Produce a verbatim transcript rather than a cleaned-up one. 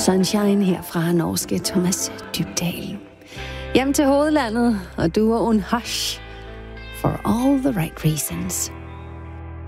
Sunshine her fra norske Thomas Dybdahl. Hjem til hovedlandet, og du er un hush for all the right reasons.